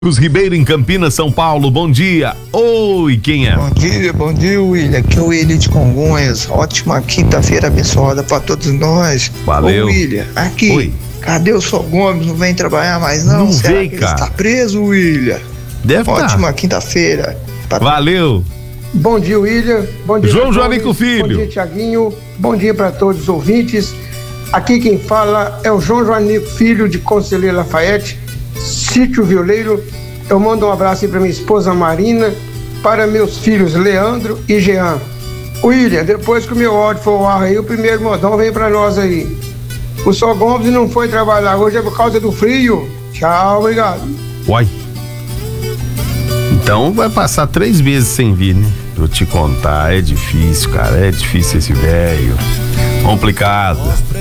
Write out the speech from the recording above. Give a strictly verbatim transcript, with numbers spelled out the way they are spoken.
Os Ribeiro em Campinas, São Paulo, bom dia. Oi, quem é? Bom dia, bom dia, William. Aqui é o William de Congonhas. Ótima quinta-feira abençoada pra todos nós. Valeu. Ô, William, aqui. Oi. Cadê o Só Gomes? Não vem trabalhar mais não? Não Será veio, que cara. ele está preso, William? Deve estar. Ótima quinta-feira. Pra... Valeu. Bom dia, William. Bom dia, João Antônio. Joanico Filho. Bom dia, Tiaguinho. Bom dia para todos os ouvintes. Aqui quem fala é o João Joanico Filho, de Conselheiro Lafayette, Sítio Violeiro. Eu mando um abraço aí para minha esposa Marina, para meus filhos Leandro e Jean. William, depois que o meu ódio for ao ar aí, o primeiro modão vem para nós aí. O Só Gomes não foi trabalhar hoje é por causa do frio. Tchau, obrigado. Uai. Então vai passar três meses sem vir, né? Vou te contar, é difícil, cara, é difícil esse velho. Complicado.